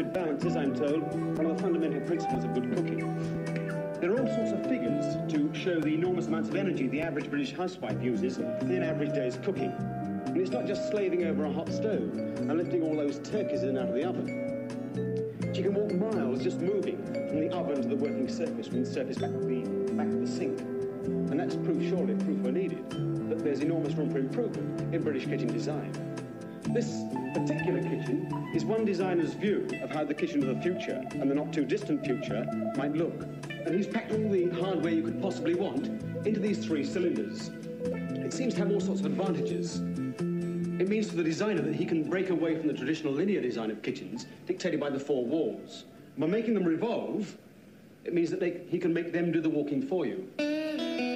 good balance is, I'm told, one of the fundamental principles of good cooking. There are all sorts of figures to show the enormous amounts of energy the average British housewife uses in an average day's cooking. And it's not just slaving over a hot stove and lifting all those turkeys in and out of the oven. She can walk miles just moving from the oven to the working surface, from the surface back to the sink. And that's proof, surely, proof were needed, that there's enormous room for improvement in British kitchen design. This particular kitchen is one designer's view of how the kitchen of the future, and the not-too-distant future, might look. And he's packed all the hardware you could possibly want into these 3 cylinders. It seems to have all sorts of advantages. It means for the designer that he can break away from the traditional linear design of kitchens, dictated by the 4 walls. By making them revolve, it means that he can make them do the walking for you.